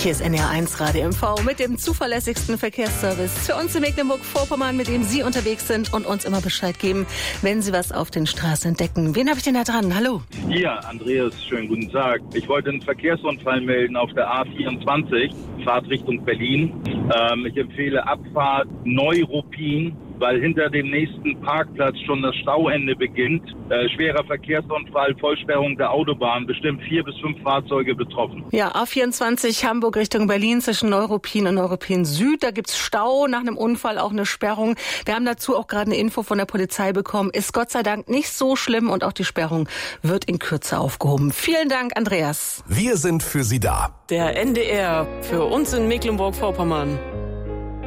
Hier ist NR1 Radio MV mit dem zuverlässigsten Verkehrsservice für uns in Mecklenburg-Vorpommern, mit dem Sie unterwegs sind und uns immer Bescheid geben, wenn Sie was auf den Straßen entdecken. Wen habe ich denn da dran? Hallo. Ja, Andreas, schönen guten Tag. Ich wollte einen Verkehrsunfall melden auf der A24, Fahrt Richtung Berlin. Ich empfehle Abfahrt Neuruppin, weil hinter dem nächsten Parkplatz schon das Stauende beginnt. Schwerer Verkehrsunfall, Vollsperrung der Autobahn, bestimmt 4 bis 5 Fahrzeuge betroffen. Ja, A24 Hamburg Richtung Berlin zwischen Neuruppin und Neuruppin Süd. Da gibt's Stau, nach einem Unfall auch eine Sperrung. Wir haben dazu auch gerade eine Info von der Polizei bekommen. Ist Gott sei Dank nicht so schlimm und auch die Sperrung wird in Kürze aufgehoben. Vielen Dank, Andreas. Wir sind für Sie da. Der NDR für uns in Mecklenburg-Vorpommern.